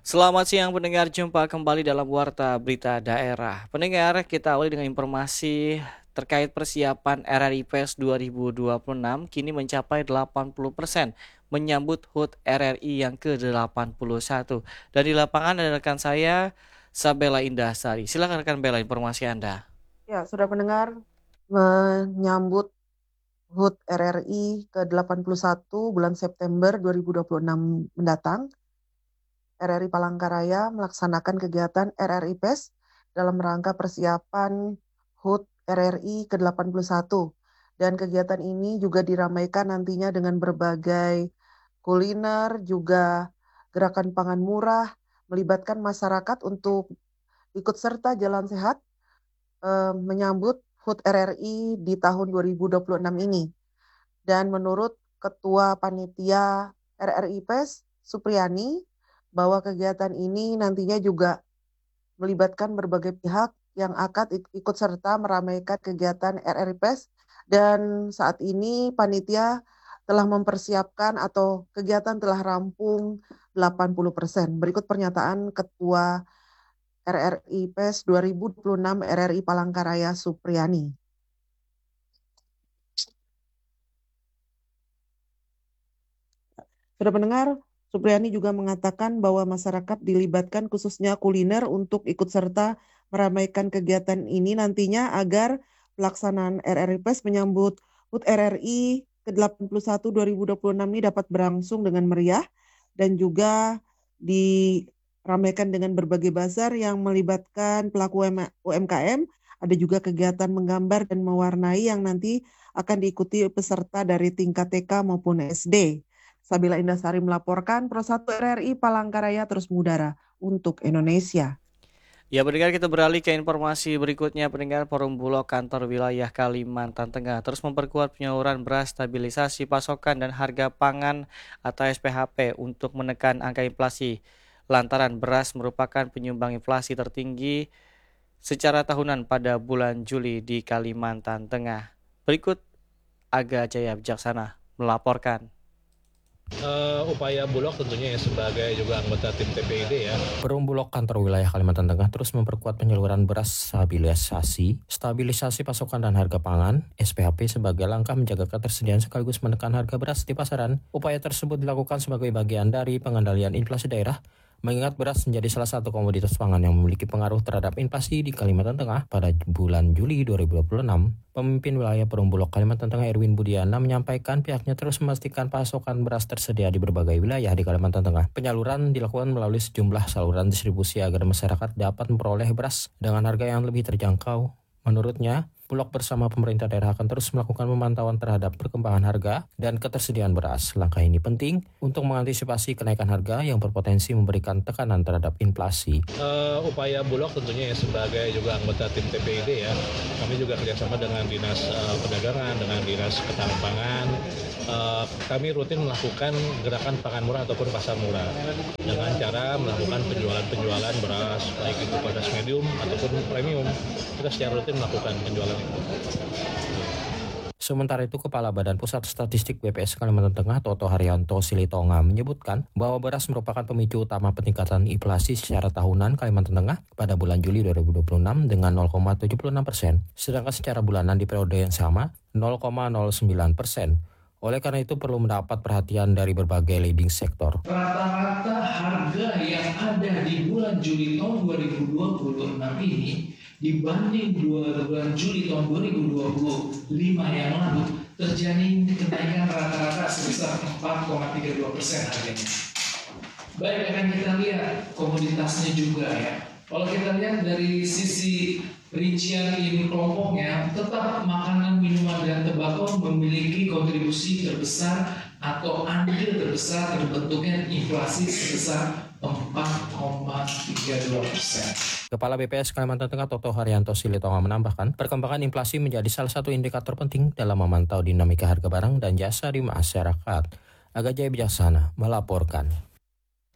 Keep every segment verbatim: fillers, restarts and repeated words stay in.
Selamat siang pendengar, jumpa kembali dalam Warta Berita Daerah. Pendengar, kita awali dengan informasi terkait persiapan R R I Fest dua ribu dua puluh enam kini mencapai delapan puluh persen menyambut H U T R R I yang ke delapan puluh satu. Dan di lapangan ada rekan saya, Sabela Indahsari. Silakan rekan Bella, informasi Anda. Ya, sudah mendengar menyambut H U T R R I ke delapan puluh satu bulan September dua ribu dua puluh enam mendatang. R R I Palangkaraya melaksanakan kegiatan R R I Fest dalam rangka persiapan H U T R R I ke delapan puluh satu. Dan kegiatan ini juga diramaikan nantinya dengan berbagai kuliner, juga gerakan pangan murah, melibatkan masyarakat untuk ikut serta jalan sehat eh, menyambut H U T R R I di tahun dua ribu dua puluh enam ini. Dan menurut Ketua Panitia R R I Fest, Supriyani, bahwa kegiatan ini nantinya juga melibatkan berbagai pihak yang akan ikut serta meramaikan kegiatan R R I Fest. Dan saat ini panitia telah mempersiapkan atau kegiatan telah rampung delapan puluh persen. Berikut pernyataan Ketua R R I Fest dua ribu dua puluh enam R R I Palangkaraya Supriyani. Sudah mendengar, Supriyani juga mengatakan bahwa masyarakat dilibatkan khususnya kuliner untuk ikut serta meramaikan kegiatan ini nantinya agar pelaksanaan R R I Fest menyambut H U T R R I ke delapan puluh satu dua ribu dua puluh enam ini dapat berlangsung dengan meriah dan juga diramaikan dengan berbagai bazar yang melibatkan pelaku U M K M. Ada juga kegiatan menggambar dan mewarnai yang nanti akan diikuti peserta dari tingkat T K maupun S D. Sabila Indasari melaporkan, Pro satu R R I Palangkaraya terus mengudara untuk Indonesia. Ya, pendengar, kita beralih ke informasi berikutnya. Pendengar, Forum Bulog Kantor Wilayah Kalimantan Tengah terus memperkuat penyaluran beras, stabilisasi pasokan dan harga pangan atau S P H P untuk menekan angka inflasi. Lantaran beras merupakan penyumbang inflasi tertinggi secara tahunan pada bulan Juli di Kalimantan Tengah. Berikut Aga Jaya Bijaksana melaporkan. Uh, upaya Bulog tentunya ya sebagai juga anggota tim T P I D ya. Perum Bulog Kantor Wilayah Kalimantan Tengah terus memperkuat penyaluran beras, stabilisasi, stabilisasi pasokan dan harga pangan (S P H P) sebagai langkah menjaga ketersediaan sekaligus menekan harga beras di pasaran. Upaya tersebut dilakukan sebagai bagian dari pengendalian inflasi daerah, mengingat beras menjadi salah satu komoditas pangan yang memiliki pengaruh terhadap inflasi di Kalimantan Tengah pada bulan Juli dua ribu dua puluh enam. Pemimpin wilayah Perum Bulog Kalimantan Tengah Erwin Budiana menyampaikan pihaknya terus memastikan pasokan beras tersedia di berbagai wilayah di Kalimantan Tengah. Penyaluran dilakukan melalui sejumlah saluran distribusi agar masyarakat dapat memperoleh beras dengan harga yang lebih terjangkau. Menurutnya, Bulog bersama pemerintah daerah akan terus melakukan pemantauan terhadap perkembangan harga dan ketersediaan beras. Langkah ini penting untuk mengantisipasi kenaikan harga yang berpotensi memberikan tekanan terhadap inflasi. Uh, upaya Bulog tentunya ya sebagai juga anggota tim T P I D ya, kami juga kerjasama dengan Dinas uh, Perdagangan, dengan Dinas Ketahanan Pangan. Uh, kami rutin melakukan gerakan pangan murah ataupun pasar murah dengan cara melakukan penjualan-penjualan beras, baik itu beras medium ataupun premium. Kita secara rutin melakukan penjualan itu. Sementara itu, Kepala Badan Pusat Statistik B P S Kalimantan Tengah Toto Haryanto Silitonga menyebutkan bahwa beras merupakan pemicu utama peningkatan inflasi secara tahunan Kalimantan Tengah pada bulan Juli dua ribu dua puluh enam dengan nol koma tujuh puluh enam persen, sedangkan secara bulanan di periode yang sama nol koma nol sembilan persen. Oleh karena itu perlu mendapat perhatian dari berbagai leading sektor. Rata-rata harga yang ada di bulan Juli tahun dua ribu dua puluh enam ini dibanding dua bulan Juli tahun dua ribu dua puluh lima yang lalu terjadi kenaikan rata-rata sebesar empat koma tiga dua persen harganya. Baik, akan kita lihat komoditasnya juga ya. Kalau kita lihat dari sisi rincian ini kelompoknya, tetap makanan, minuman, dan tembakau memiliki kontribusi terbesar atau andil terbesar terbentuknya inflasi sebesar empat koma tiga dua persen. Kepala B P S Kalimantan Tengah Toto Haryanto Silitonga menambahkan, perkembangan inflasi menjadi salah satu indikator penting dalam memantau dinamika harga barang dan jasa di masyarakat. Aga Jaya Bijaksana melaporkan.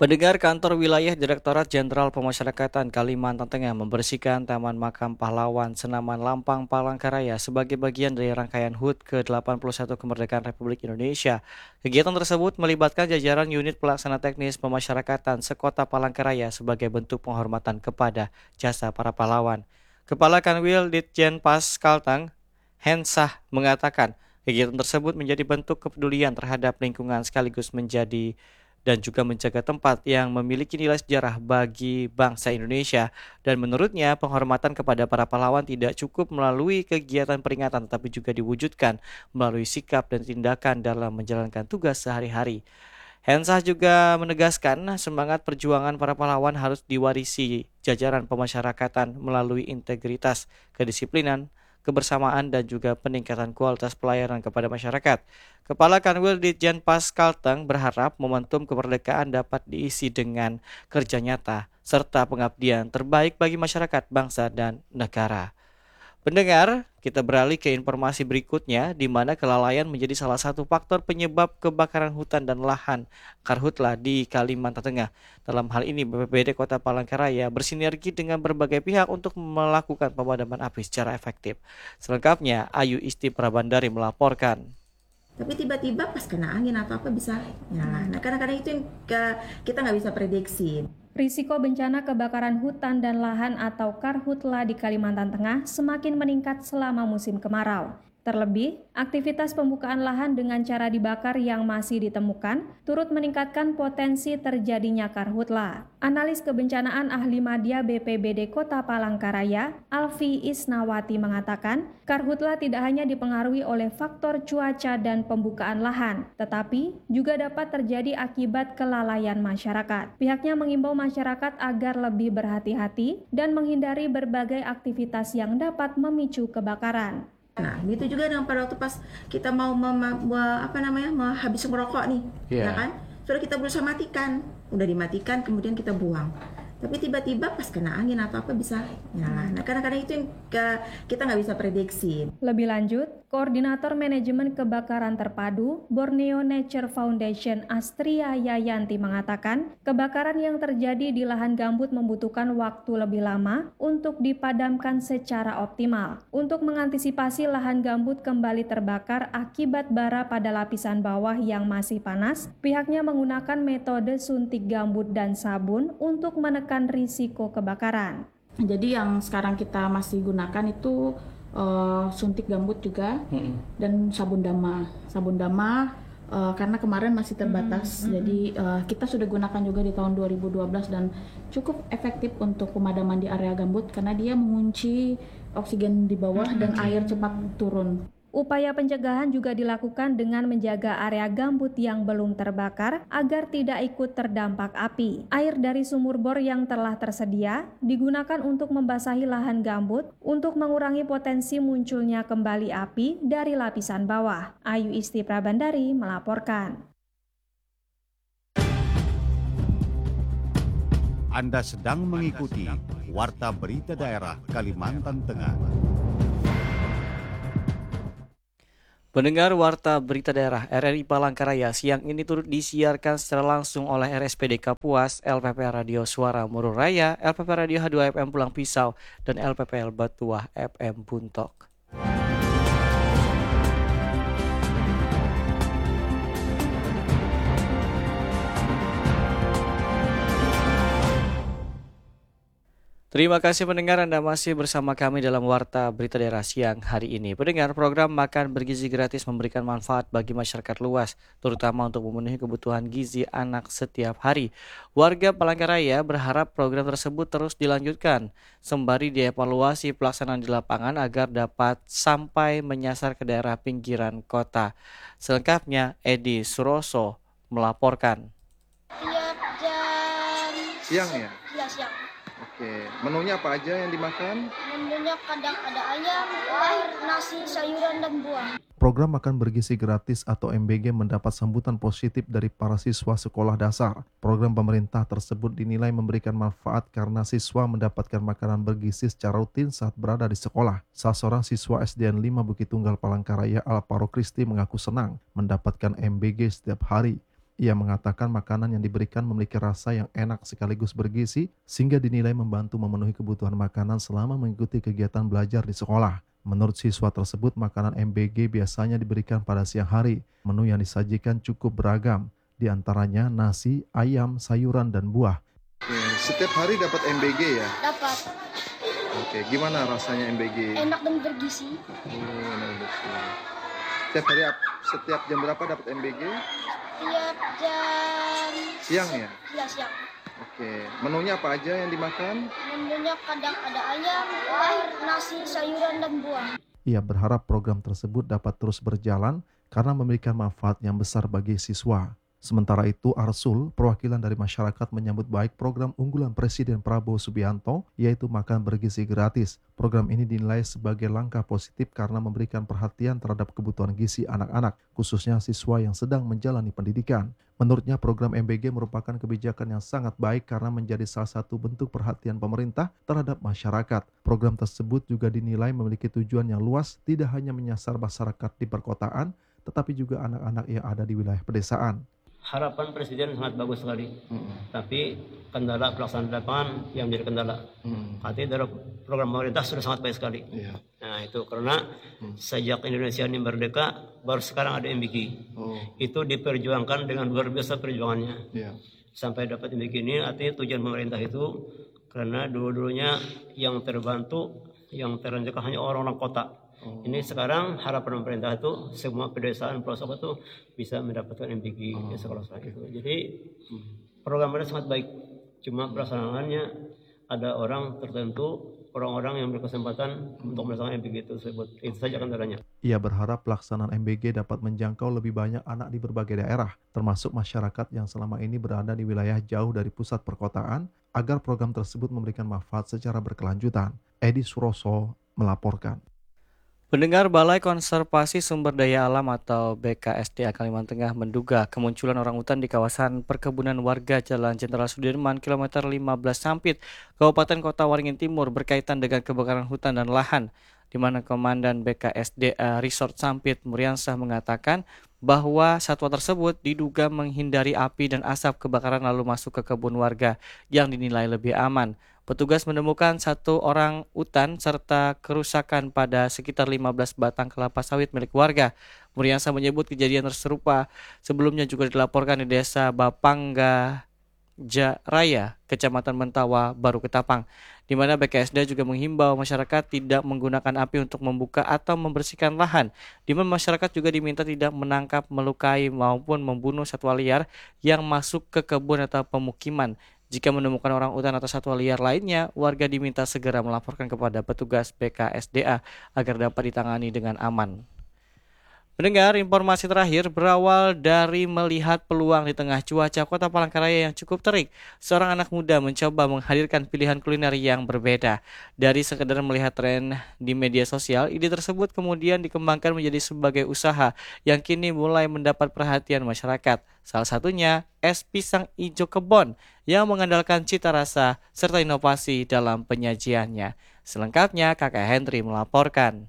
Pendengar, kantor wilayah Direktorat Jenderal Pemasyarakatan Kalimantan Tengah membersihkan Taman Makam Pahlawan Senaman Lampang Palangkaraya sebagai bagian dari rangkaian H U T ke delapan puluh satu Kemerdekaan Republik Indonesia. Kegiatan tersebut melibatkan jajaran unit pelaksana teknis pemasyarakatan sekota Palangkaraya sebagai bentuk penghormatan kepada jasa para pahlawan. Kepala Kanwil Ditjen Pas Kalteng, Hensah, mengatakan kegiatan tersebut menjadi bentuk kepedulian terhadap lingkungan sekaligus menjadi dan juga menjaga tempat yang memiliki nilai sejarah bagi bangsa Indonesia. Dan menurutnya penghormatan kepada para pahlawan tidak cukup melalui kegiatan peringatan tetapi juga diwujudkan melalui sikap dan tindakan dalam menjalankan tugas sehari-hari. Hensah juga menegaskan semangat perjuangan para pahlawan harus diwarisi jajaran pemasyarakatan melalui integritas, kedisiplinan, kebersamaan dan juga peningkatan kualitas pelayanan kepada masyarakat. Kepala Kanwil Ditjen Pas Kalteng berharap momentum kemerdekaan dapat diisi dengan kerja nyata serta pengabdian terbaik bagi masyarakat, bangsa dan negara. Pendengar, kita beralih ke informasi berikutnya di mana kelalaian menjadi salah satu faktor penyebab kebakaran hutan dan lahan karhutla di Kalimantan Tengah. Dalam hal ini B P B D Kota Palangkaraya bersinergi dengan berbagai pihak untuk melakukan pemadaman api secara efektif. Selengkapnya Ayu Isti Prabandari melaporkan. Tapi tiba-tiba pas kena angin atau apa bisa nyala. Nah kadang-kadang itu yang kita nggak bisa prediksi. Risiko bencana kebakaran hutan dan lahan atau karhutla di Kalimantan Tengah semakin meningkat selama musim kemarau. Terlebih, aktivitas pembukaan lahan dengan cara dibakar yang masih ditemukan turut meningkatkan potensi terjadinya karhutla. Analis kebencanaan ahli madya B P B D Kota Palangkaraya, Alfi Isnawati mengatakan, karhutla tidak hanya dipengaruhi oleh faktor cuaca dan pembukaan lahan, tetapi juga dapat terjadi akibat kelalaian masyarakat. Pihaknya mengimbau masyarakat agar lebih berhati-hati dan menghindari berbagai aktivitas yang dapat memicu kebakaran. Nah, begitu juga dengan pada waktu pas kita mau mem, apa namanya, mau habis merokok nih, yeah. ya kan? Sudah kita berusaha matikan, udah dimatikan, kemudian kita buang. Tapi tiba-tiba pas kena angin atau apa bisa nyala. Nah, kadang-kadang itu yang kita nggak bisa prediksi. Lebih lanjut, Koordinator Manajemen Kebakaran Terpadu Borneo Nature Foundation Astria Yayanti mengatakan, kebakaran yang terjadi di lahan gambut membutuhkan waktu lebih lama untuk dipadamkan secara optimal. Untuk mengantisipasi lahan gambut kembali terbakar akibat bara pada lapisan bawah yang masih panas, pihaknya menggunakan metode suntik gambut dan sabun untuk menekan risiko kebakaran. Jadi yang sekarang kita masih gunakan itu uh, suntik gambut juga hmm. dan sabun dama. Sabun dama uh, karena kemarin masih terbatas, hmm. jadi uh, kita sudah gunakan juga di tahun dua ribu dua belas dan cukup efektif untuk pemadaman di area gambut karena dia mengunci oksigen di bawah hmm. dan air cepat turun. Upaya pencegahan juga dilakukan dengan menjaga area gambut yang belum terbakar agar tidak ikut terdampak api. Air dari sumur bor yang telah tersedia digunakan untuk membasahi lahan gambut untuk mengurangi potensi munculnya kembali api dari lapisan bawah. Ayu Isti Prabandari melaporkan. Anda sedang mengikuti Warta Berita Daerah Kalimantan Tengah. Pendengar, Warta Berita Daerah R R I Palangkaraya siang ini turut disiarkan secara langsung oleh R S P D Kapuas, L P P Radio Suara Muru Raya, L P P Radio H dua F M Pulang Pisau, dan L P P L Batuah F M Buntok. Terima kasih pendengar, Anda masih bersama kami dalam Warta Berita Daerah siang hari ini. Pendengar, program Makan Bergizi Gratis memberikan manfaat bagi masyarakat luas, terutama untuk memenuhi kebutuhan gizi anak setiap hari. Warga Palangkaraya berharap program tersebut terus dilanjutkan, sembari dievaluasi pelaksanaan di lapangan agar dapat sampai menyasar ke daerah pinggiran kota. Selengkapnya, Edi Suroso melaporkan. Tiap jam siang ya? Iya, siang. Oke, menunya apa aja yang dimakan? Menunya kadang ada ayam, telur, nasi, sayuran, dan buah. Program Makan Bergizi Gratis atau M B G mendapat sambutan positif dari para siswa sekolah dasar. Program pemerintah tersebut dinilai memberikan manfaat karena siswa mendapatkan makanan bergizi secara rutin saat berada di sekolah. Salah seorang siswa S D N lima Bukit Tunggal Palangkaraya, Alvaro Kristi, mengaku senang mendapatkan M B G setiap hari. Ia mengatakan makanan yang diberikan memiliki rasa yang enak sekaligus bergizi sehingga dinilai membantu memenuhi kebutuhan makanan selama mengikuti kegiatan belajar di sekolah. Menurut siswa tersebut, makanan M B G biasanya diberikan pada siang hari. Menu yang disajikan cukup beragam, di antaranya nasi, ayam, sayuran, dan buah. Oke, setiap hari dapat M B G ya? Dapat. Oke, gimana rasanya M B G? Enak dan bergizi. Oh, enak betul. Setiap hari, setiap jam berapa dapat M B G? Tiap jam Siang ya? Iya, siang. Oke, menunya apa aja yang dimakan? Menunya kadang ada ayam, air, nasi, sayuran, dan buah. Ia berharap program tersebut dapat terus berjalan karena memberikan manfaat yang besar bagi siswa. Sementara itu, Arsul, perwakilan dari masyarakat menyambut baik program unggulan Presiden Prabowo Subianto, yaitu makan bergizi gratis. Program ini dinilai sebagai langkah positif karena memberikan perhatian terhadap kebutuhan gizi anak-anak, khususnya siswa yang sedang menjalani pendidikan. Menurutnya, program M B G merupakan kebijakan yang sangat baik karena menjadi salah satu bentuk perhatian pemerintah terhadap masyarakat. Program tersebut juga dinilai memiliki tujuan yang luas, tidak hanya menyasar masyarakat di perkotaan, tetapi juga anak-anak yang ada di wilayah pedesaan. Harapan Presiden sangat bagus sekali, hmm. tapi kendala pelaksanaan lapangan yang menjadi kendala. Hmm. Artinya dari program pemerintah sudah sangat baik sekali. Yeah. Nah itu karena hmm. sejak Indonesia ini merdeka, baru sekarang ada M B G. Oh. Itu diperjuangkan dengan luar biasa perjuangannya. Yeah. Sampai dapat M B G ini, artinya tujuan pemerintah itu karena dulu-dulunya yang terbantu, yang teranjak hanya orang-orang kota. Oh. Ini sekarang harapan pemerintah itu semua pedesaan pelosok itu bisa mendapatkan M B G oh. di sekolah-sekolah itu. Jadi programnya sangat baik. Cuma pelaksanaannya ada orang tertentu, orang-orang yang berkesempatan untuk melaksanakan M B G itu tersebut. Itu saja kendalanya. Ia berharap pelaksanaan M B G dapat menjangkau lebih banyak anak di berbagai daerah, termasuk masyarakat yang selama ini berada di wilayah jauh dari pusat perkotaan, agar program tersebut memberikan manfaat secara berkelanjutan. Edi Suroso melaporkan. Pendengar, Balai Konservasi Sumber Daya Alam atau B K S D A Kalimantan Tengah menduga kemunculan orangutan di kawasan perkebunan warga Jalan Jenderal Sudirman kilometer lima belas Sampit, Kabupaten Kota Waringin Timur berkaitan dengan kebakaran hutan dan lahan, di mana Komandan B K S D A Resort Sampit Muriansah mengatakan bahwa satwa tersebut diduga menghindari api dan asap kebakaran lalu masuk ke kebun warga yang dinilai lebih aman. Petugas menemukan satu orang utan serta kerusakan pada sekitar lima belas batang kelapa sawit milik warga. Muriansah menyebut kejadian serupa sebelumnya juga dilaporkan di Desa Bapangga Raya, Kecamatan Mentawa, Baru Ketapang, di mana B K S D A juga menghimbau masyarakat tidak menggunakan api untuk membuka atau membersihkan lahan, di mana masyarakat juga diminta tidak menangkap, melukai maupun membunuh satwa liar yang masuk ke kebun atau pemukiman. Jika menemukan orang utan atau satwa liar lainnya, warga diminta segera melaporkan kepada petugas B K S D A agar dapat ditangani dengan aman. Pendengar, informasi terakhir berawal dari melihat peluang di tengah cuaca Kota Palangkaraya yang cukup terik. Seorang anak muda mencoba menghadirkan pilihan kuliner yang berbeda. Dari sekedar melihat tren di media sosial, ide tersebut kemudian dikembangkan menjadi sebagai usaha yang kini mulai mendapat perhatian masyarakat. Salah satunya es pisang ijo kebon yang mengandalkan cita rasa serta inovasi dalam penyajiannya. Selengkapnya Kakak Henry melaporkan.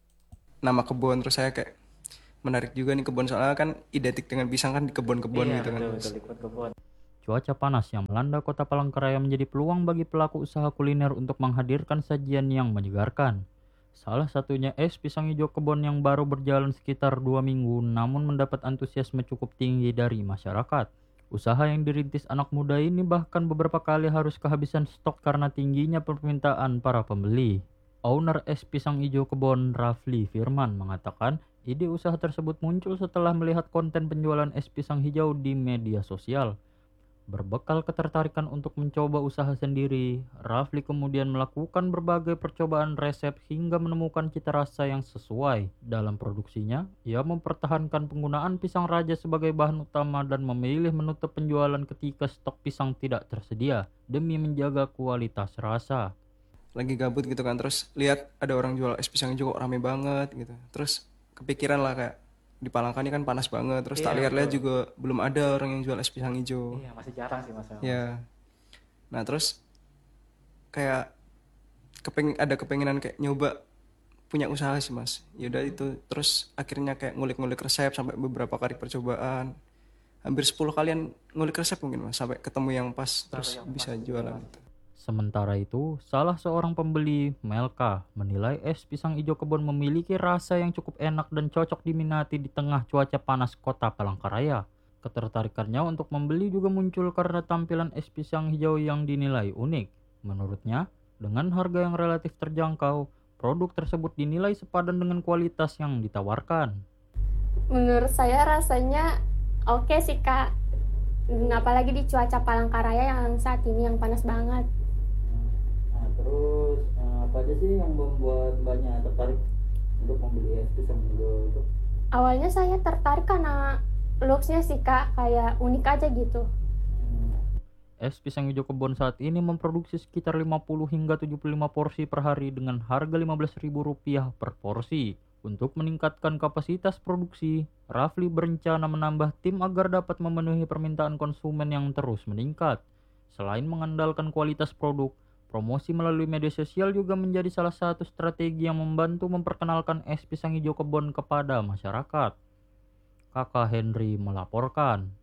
Nama kebun, terus saya kayak menarik juga nih kebun, soalnya kan identik dengan pisang kan di kebun-kebun iya, gitu kan. Betul, betul, di kebun. Cuaca panas yang melanda Kota Palangkaraya menjadi peluang bagi pelaku usaha kuliner untuk menghadirkan sajian yang menyegarkan. Salah satunya es pisang hijau kebon yang baru berjalan sekitar dua minggu namun mendapat antusiasme cukup tinggi dari masyarakat. Usaha yang dirintis anak muda ini bahkan beberapa kali harus kehabisan stok karena tingginya permintaan para pembeli. Owner es pisang hijau kebon, Rafli Firman, mengatakan ide usaha tersebut muncul setelah melihat konten penjualan es pisang hijau di media sosial. Berbekal ketertarikan untuk mencoba usaha sendiri, Rafli kemudian melakukan berbagai percobaan resep hingga menemukan cita rasa yang sesuai. Dalam produksinya, ia mempertahankan penggunaan pisang raja sebagai bahan utama dan memilih menutup penjualan ketika stok pisang tidak tersedia demi menjaga kualitas rasa. Lagi gabut gitu kan, terus lihat ada orang jual es pisang hijau kok rame banget gitu. Terus kepikiran lah kayak di Palangka ini kan panas banget, terus iya, tak lihat-lihat juga belum ada orang yang jual es pisang hijau. Iya, masih jarang sih mas. Ya. Nah terus kayak kepeng ada kepengenan kayak nyoba punya usaha sih mas. Yaudah itu terus akhirnya kayak ngulik-ngulik resep sampai beberapa kali percobaan. hampir sepuluh kalian ngulik resep mungkin Mas sampai ketemu yang pas terus bisa jualan gitu. Sementara itu, salah seorang pembeli, Melka, menilai es pisang hijau kebon memiliki rasa yang cukup enak dan cocok diminati di tengah cuaca panas kota Palangkaraya. Ketertarikannya untuk membeli juga muncul karena tampilan es pisang hijau yang dinilai unik. Menurutnya, dengan harga yang relatif terjangkau, produk tersebut dinilai sepadan dengan kualitas yang ditawarkan. Menurut saya rasanya oke sih Kak, apalagi di cuaca Palangkaraya yang saat ini yang panas banget. Nah, terus apa aja sih yang membuat banyak tertarik untuk membeli es pisang hijau itu? Awalnya saya tertarik karena looks-nya sih Kak, kayak unik aja gitu. Es pisang hijau kebon saat ini memproduksi sekitar lima puluh hingga tujuh puluh lima porsi per hari dengan harga lima belas ribu rupiah per porsi. Untuk meningkatkan kapasitas produksi, Rafli berencana menambah tim agar dapat memenuhi permintaan konsumen yang terus meningkat. Selain mengandalkan kualitas produk, promosi melalui media sosial juga menjadi salah satu strategi yang membantu memperkenalkan es pisang hijau kebon kepada masyarakat. Kakak Henry melaporkan.